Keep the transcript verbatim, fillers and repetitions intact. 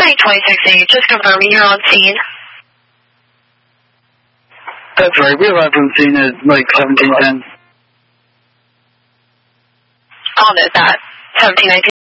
nine twenty-six eight, just confirming you're on scene. That's right, we arrived on scene at like seventeen ten. I'll note that. seventeen nineteen.